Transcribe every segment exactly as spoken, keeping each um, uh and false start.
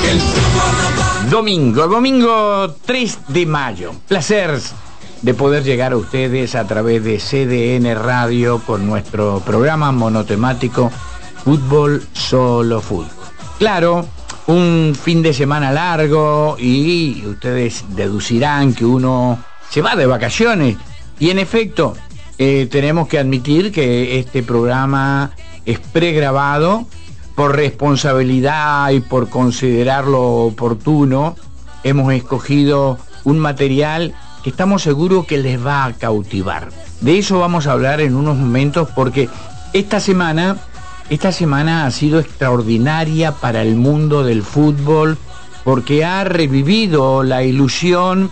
Domingo, domingo tres de mayo. Placer de poder llegar a ustedes a través de C D N Radio con nuestro programa monotemático Fútbol Solo Fútbol. Claro, un fin de semana largo y ustedes deducirán que uno se va de vacaciones. Y en efecto, eh, tenemos que admitir que este programa es pregrabado por responsabilidad y por considerarlo oportuno. Hemos escogido un material que estamos seguros que les va a cautivar. De eso vamos a hablar en unos momentos porque esta semana, esta semana ha sido extraordinaria para el mundo del fútbol porque ha revivido la ilusión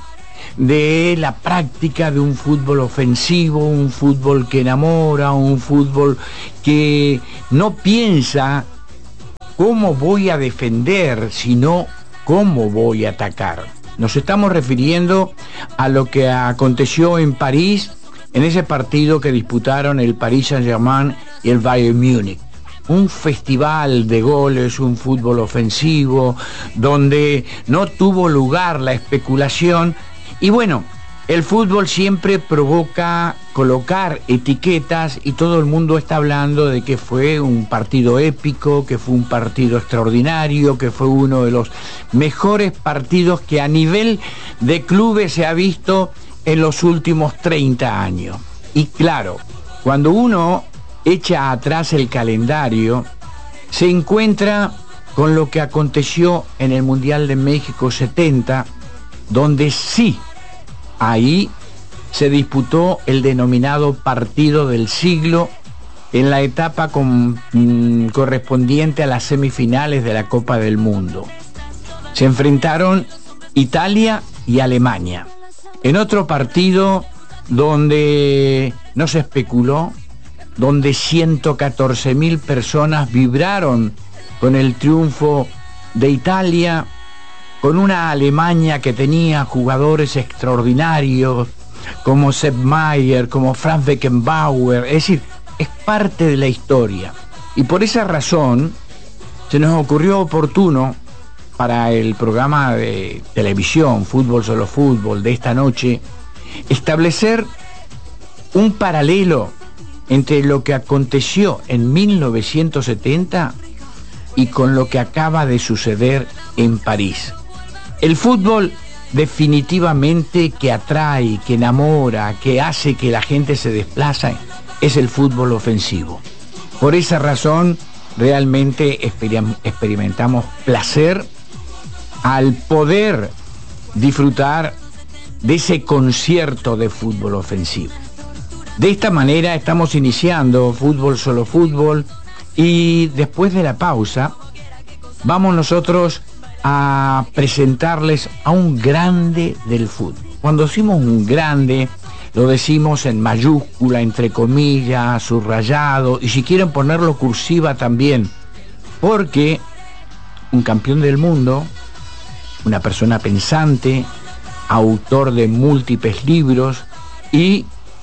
de la práctica de un fútbol ofensivo, un fútbol que enamora, un fútbol que no piensa cómo voy a defender, sino cómo voy a atacar. Nos estamos refiriendo a lo que aconteció en París, en ese partido que disputaron el Paris Saint-Germain y el Bayern Múnich. Un festival de goles, un fútbol ofensivo, donde no tuvo lugar la especulación. Y bueno, el fútbol siempre provoca colocar etiquetas y todo el mundo está hablando de que fue un partido épico, que fue un partido extraordinario, que fue uno de los mejores partidos que a nivel de clubes se ha visto en los últimos treinta años. Y claro, cuando uno echa atrás el calendario, se encuentra con lo que aconteció en el Mundial de México setenta, donde sí, ahí se disputó el denominado partido del siglo en la etapa con, mm, correspondiente a las semifinales de la Copa del Mundo. Se enfrentaron Italia y Alemania. En otro partido donde no se especuló, donde ciento catorce mil personas vibraron con el triunfo de Italia, con una Alemania que tenía jugadores extraordinarios como Sepp Maier, como Franz Beckenbauer. Es decir, es parte de la historia. Y por esa razón se nos ocurrió oportuno para el programa de televisión Fútbol Solo Fútbol de esta noche establecer un paralelo entre lo que aconteció en mil novecientos setenta y con lo que acaba de suceder en París. El fútbol definitivamente que atrae, que enamora, que hace que la gente se desplaza, es el fútbol ofensivo. Por esa razón, realmente experimentamos placer al poder disfrutar de ese concierto de fútbol ofensivo. De esta manera estamos iniciando Fútbol Solo Fútbol y después de la pausa vamos nosotros a presentarles a un grande del fútbol. Cuando decimos un grande, lo decimos en mayúscula, entre comillas, subrayado, y si quieren ponerlo cursiva también, porque un campeón del mundo, una persona pensante, autor de múltiples libros y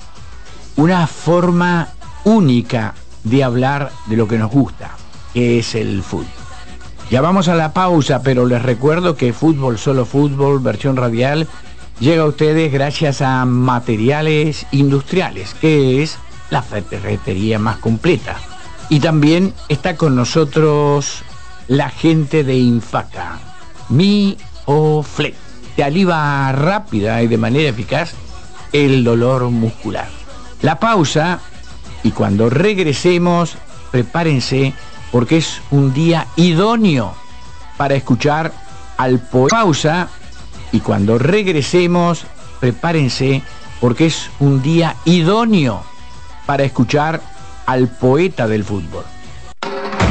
una forma única de hablar de lo que nos gusta, que es el fútbol. Ya vamos a la pausa, pero les recuerdo que Fútbol Solo Fútbol, versión radial, llega a ustedes gracias a Materiales Industriales, que es la ferretería más completa. Y también está con nosotros la gente de Infaca, Mioflex, que alivia rápida y de manera eficaz el dolor muscular. La pausa, y cuando regresemos, prepárense porque es un día idóneo para escuchar al poeta. Pausa, y cuando regresemos, prepárense porque es un día idóneo para escuchar al poeta del fútbol.